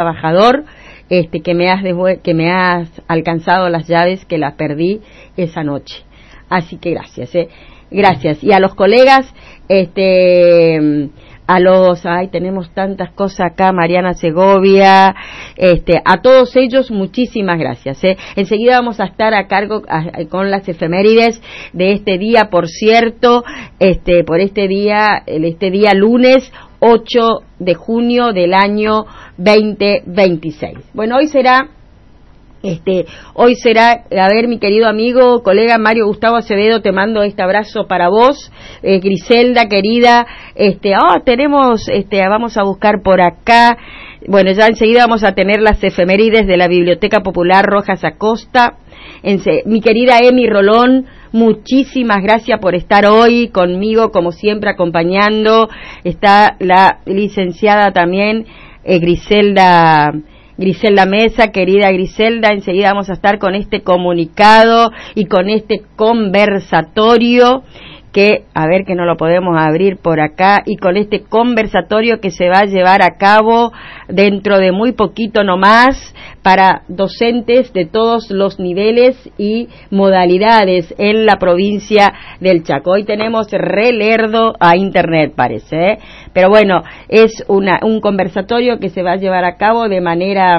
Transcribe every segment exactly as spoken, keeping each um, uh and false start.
trabajador, este, que me has devu- que me has alcanzado las llaves que las perdí esa noche. Así que gracias, eh. Gracias. Y a los colegas, este, a los, ay, tenemos tantas cosas acá, Mariana Segovia, este, a todos ellos muchísimas gracias, eh. Enseguida vamos a estar a cargo a, con las efemérides de este día, por cierto, este, por este día, este día lunes ocho de junio del año veinte veintiséis. Bueno, hoy será Este, hoy será, a ver, mi querido amigo, colega Mario Gustavo Acevedo, te mando este abrazo para vos, eh, Griselda, querida, este, oh, tenemos, este, vamos a buscar por acá, bueno, ya enseguida vamos a tener las efemérides de la Biblioteca Popular Rojas Acosta, Ense- mi querida Emi Rolón, muchísimas gracias por estar hoy conmigo, como siempre, acompañando, está la licenciada también, eh, Griselda, Griselda Mesa, querida Griselda, enseguida vamos a estar con este comunicado y con este conversatorio que, a ver que no lo podemos abrir por acá, y con este conversatorio que se va a llevar a cabo dentro de muy poquito nomás para docentes de todos los niveles y modalidades en la provincia del Chaco. Hoy tenemos re lerdo a internet, parece, ¿eh? Pero bueno, es una, un conversatorio que se va a llevar a cabo de manera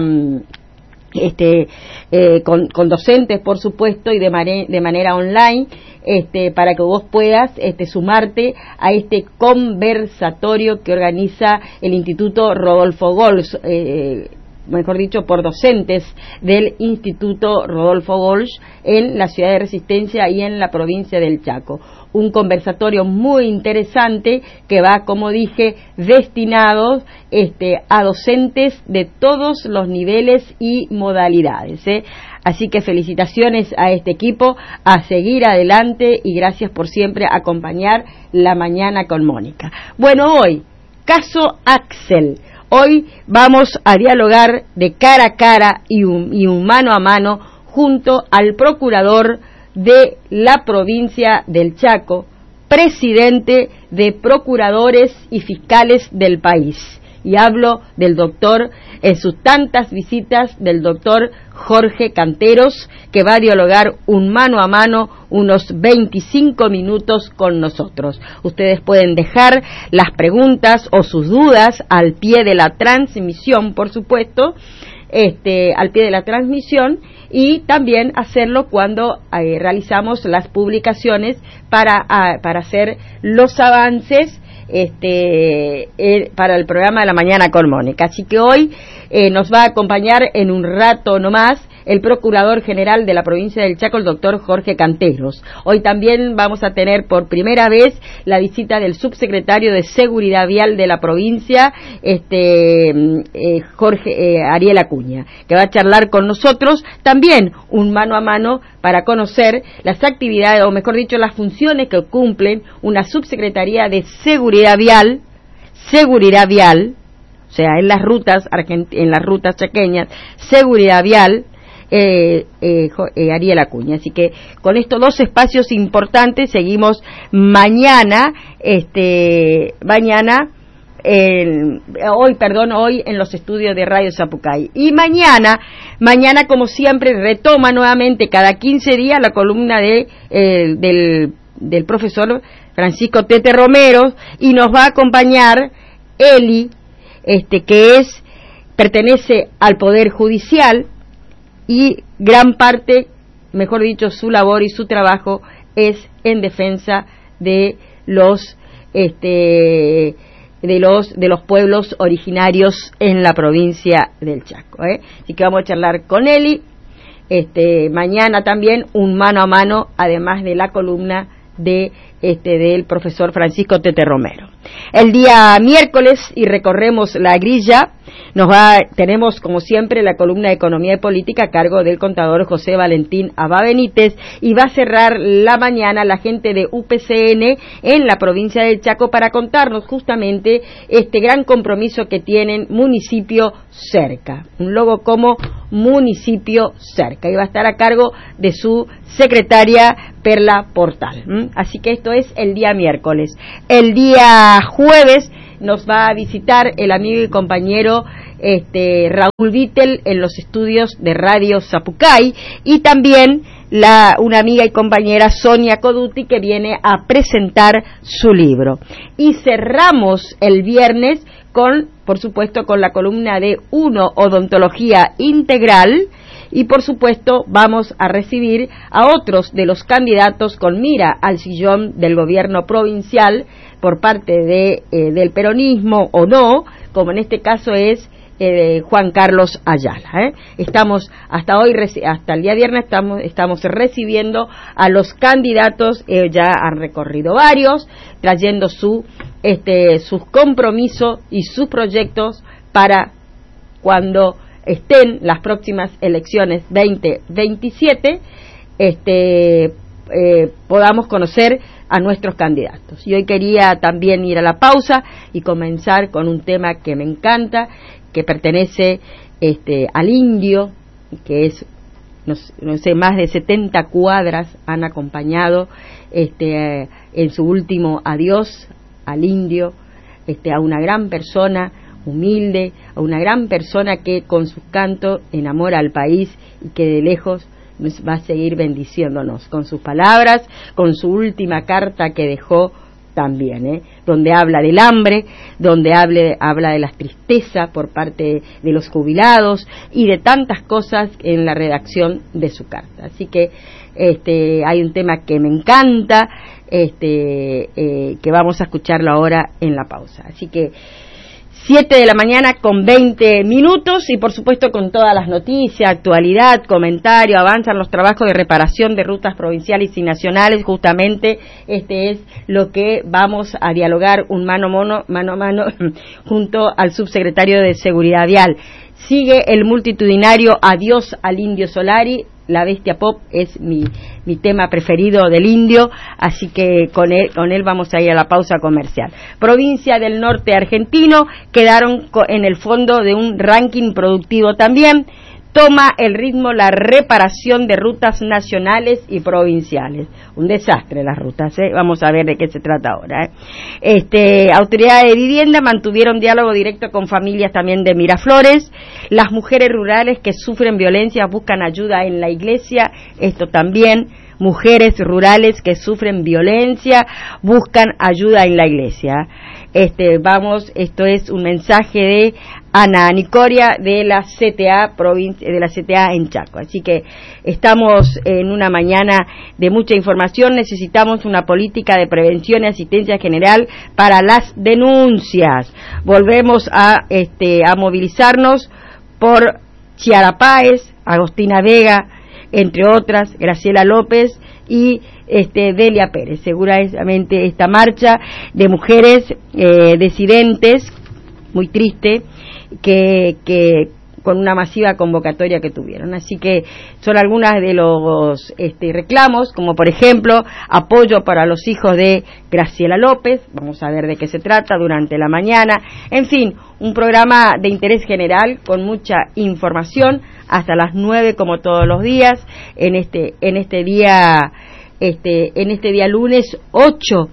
este eh, con, con docentes, por supuesto, y de, mane- de manera online, este para que vos puedas este sumarte a este conversatorio que organiza el Instituto Rodolfo Walsh, eh, mejor dicho, por docentes del Instituto Rodolfo Walsh en la ciudad de Resistencia y en la provincia del Chaco. Un conversatorio muy interesante que va, como dije, destinado este, a docentes de todos los niveles y modalidades, ¿eh? Así que felicitaciones a este equipo, a seguir adelante y gracias por siempre acompañar La Mañana con Mónica. Bueno, hoy, caso Axel. Hoy vamos a dialogar de cara a cara y, un, y un mano a mano junto al procurador de la provincia del Chaco, presidente de procuradores y fiscales del país. Y hablo del doctor, en sus tantas visitas, del doctor Jorge Canteros, que va a dialogar un mano a mano unos veinticinco minutos con nosotros. Ustedes pueden dejar las preguntas o sus dudas al pie de la transmisión, por supuesto, este, al pie de la transmisión, y también hacerlo cuando eh, realizamos las publicaciones para, a, para hacer los avances este eh, para el programa de La Mañana con Mónica. Así que hoy eh, nos va a acompañar en un rato nomás el Procurador General de la provincia del Chaco, el doctor Jorge Canteros. Hoy también vamos a tener por primera vez la visita del subsecretario de Seguridad Vial de la provincia, este eh, Jorge eh, Ariel Acuña, que va a charlar con nosotros también un mano a mano para conocer las actividades, o mejor dicho, las funciones que cumplen una subsecretaría de Seguridad Vial, Seguridad Vial, o sea, en las rutas argent- en las rutas chaqueñas, Seguridad Vial, Eh, eh, eh, Ariel Acuña. Así que con estos dos espacios importantes seguimos mañana, este, mañana, eh, hoy, perdón, hoy en los estudios de Radio Zapucay. Y mañana, mañana como siempre retoma nuevamente cada quince días la columna de eh, del, del profesor Francisco Tete Romero, y nos va a acompañar Eli, este, que es, pertenece al Poder Judicial, y gran parte, mejor dicho, su labor y su trabajo es en defensa de los este de los de los pueblos originarios en la provincia del Chaco, ¿eh? Así que vamos a charlar con Eli este mañana también, un mano a mano, además de la columna de este del profesor Francisco Tete Romero. El día miércoles, y recorremos la grilla, nos va, tenemos como siempre la columna de Economía y Política a cargo del contador José Valentín Abba Benítez, y va a cerrar la mañana la gente de U P C N en la provincia del Chaco para contarnos justamente este gran compromiso que tienen Municipio Cerca, un logo como Municipio Cerca, y va a estar a cargo de su secretaria Perla Portal. ¿Mm? Así que esto es el día miércoles. El día jueves nos va a visitar el amigo y compañero este, Raúl Vittel en los estudios de Radio Zapucay, y también la, una amiga y compañera Sonia Coduti, que viene a presentar su libro. Y cerramos el viernes con, por supuesto, con la columna de Uno, Odontología Integral, y por supuesto vamos a recibir a otros de los candidatos con mira al sillón del gobierno provincial por parte de, eh, del peronismo o no, como en este caso es eh, Juan Carlos Ayala. ¿eh? Estamos hasta hoy, hasta el día viernes estamos, estamos recibiendo a los candidatos, eh, ya han recorrido varios, trayendo su, este, sus compromisos y sus proyectos para cuando estén las próximas elecciones veinte veintisiete, este, eh, podamos conocer a nuestros candidatos. Y hoy quería también ir a la pausa y comenzar con un tema que me encanta, que pertenece este, al indio, que es, no, no sé, más de setenta cuadras han acompañado este, eh, en su último adiós al indio, este, a una gran persona humilde, a una gran persona que con su canto enamora al país y que de lejos nos va a seguir bendiciéndonos con sus palabras, con su última carta que dejó también, ¿eh? donde habla del hambre, donde hable, habla de la tristeza por parte de los jubilados y de tantas cosas en la redacción de su carta. Así que este, hay un tema que me encanta, este, eh, que vamos a escucharlo ahora en la pausa. Así que siete de la mañana con veinte minutos y por supuesto con todas las noticias, actualidad, comentario, avanzan los trabajos de reparación de rutas provinciales y nacionales. Justamente este es lo que vamos a dialogar un mano a mano, mano a mano junto al subsecretario de Seguridad Vial. Sigue el multitudinario adiós al Indio Solari. La bestia pop es mi, mi tema preferido del indio, así que con él, con él vamos a ir a la pausa comercial. Provincia del Norte argentino quedaron en el fondo de un ranking productivo también. Toma el ritmo la reparación de rutas nacionales y provinciales. Un desastre las rutas, ¿eh? Vamos a ver de qué se trata ahora. ¿eh? Este, autoridades de vivienda mantuvieron diálogo directo con familias también de Miraflores. Las mujeres rurales que sufren violencia buscan ayuda en la iglesia. Esto también. Mujeres rurales que sufren violencia buscan ayuda en la iglesia. Este, vamos, esto es un mensaje de Ana Nicoria de la C T A provincia, de la C T A en Chaco. Así que estamos en una mañana de mucha información. Necesitamos una política de prevención y asistencia general para las denuncias. Volvemos a este a movilizarnos por Chiara Páez, Agostina Vega, entre otras, Graciela López y este Delia Pérez. Seguramente esta marcha de mujeres eh, disidentes, muy triste, que, que con una masiva convocatoria que tuvieron. Así que son algunas de los este, reclamos, como por ejemplo apoyo para los hijos de Graciela López. Vamos a ver de qué se trata durante la mañana. En fin, un programa de interés general con mucha información hasta las nueve como todos los días en este en este día este en este día lunes ocho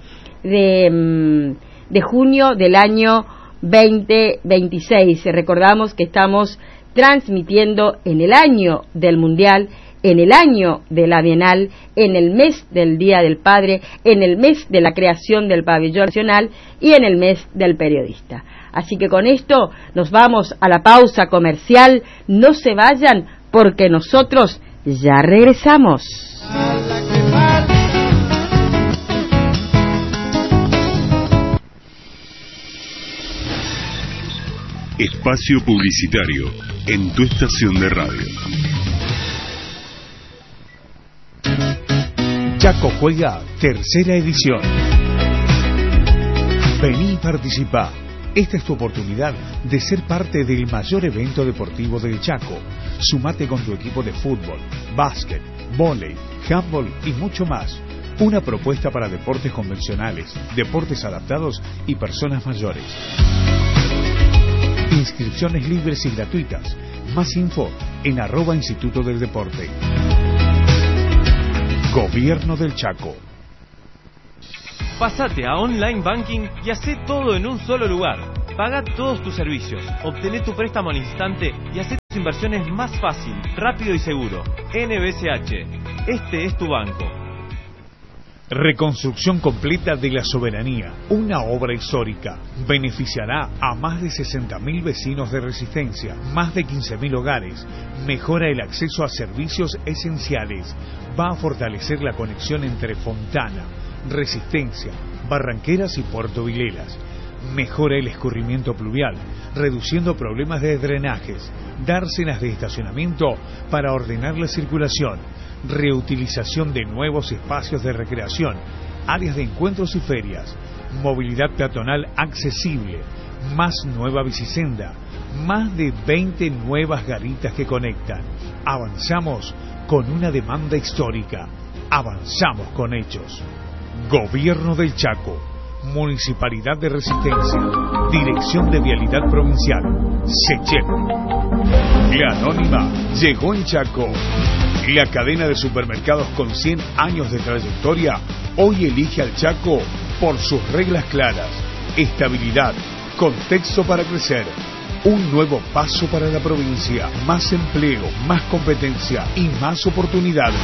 de, de junio del año veinte veintiséis. Recordamos que estamos transmitiendo en el año del Mundial, en el año de la Bienal, en el mes del Día del Padre, en el mes de la creación del Pabellón Nacional y en el mes del Periodista. Así que con esto nos vamos a la pausa comercial. No se vayan porque nosotros ya regresamos. Espacio publicitario en tu estación de radio. Chaco Juega, tercera edición. Vení y participá. Esta es tu oportunidad de ser parte del mayor evento deportivo del Chaco. Sumate con tu equipo de fútbol, básquet, vóley, handball y mucho más. Una propuesta para deportes convencionales, deportes adaptados y personas mayores. Inscripciones libres y gratuitas. Más info en arroba Instituto del Deporte. Gobierno del Chaco. Pásate a Online Banking y hacé todo en un solo lugar. Paga todos tus servicios, obtené tu préstamo al instante y haz tus inversiones más fácil, rápido y seguro. N B C H, este es tu banco. Reconstrucción completa de la Soberanía, una obra histórica. Beneficiará a más de sesenta mil vecinos de Resistencia, más de quince mil hogares. Mejora el acceso a servicios esenciales. Va a fortalecer la conexión entre Fontana, Resistencia, Barranqueras y Puerto Vilelas. Mejora el escurrimiento pluvial, reduciendo problemas de drenajes. Dársenas de estacionamiento para ordenar la circulación. Reutilización de nuevos espacios de recreación, áreas de encuentros y ferias, movilidad peatonal accesible, más nueva bicisenda, más de veinte nuevas garitas que conectan. Avanzamos con una demanda histórica, avanzamos con hechos. Gobierno del Chaco, Municipalidad de Resistencia, Dirección de Vialidad Provincial, SECHEP. La Anónima llegó en Chaco. La cadena de supermercados con cien años de trayectoria hoy elige al Chaco por sus reglas claras, estabilidad, contexto para crecer, un nuevo paso para la provincia, más empleo, más competencia y más oportunidades.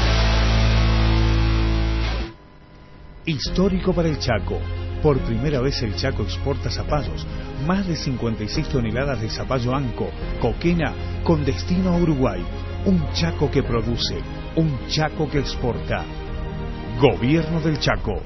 Histórico para el Chaco. Por primera vez el Chaco exporta zapallos, más de cincuenta y seis toneladas de zapallo anco, coquena, con destino a Uruguay. Un Chaco que produce, un Chaco que exporta. Gobierno del Chaco.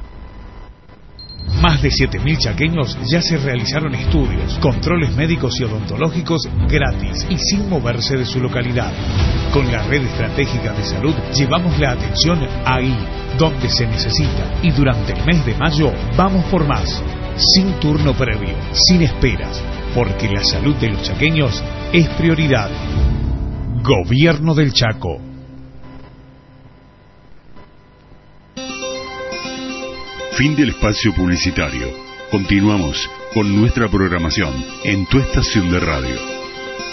Más de siete mil chaqueños ya se realizaron estudios, controles médicos y odontológicos gratis y sin moverse de su localidad. Con la red estratégica de salud llevamos la atención ahí, donde se necesita, y durante el mes de mayo vamos por más, sin turno previo, sin esperas, porque la salud de los chaqueños es prioridad. Gobierno del Chaco. Fin del espacio publicitario. Continuamos con nuestra programación en tu estación de radio.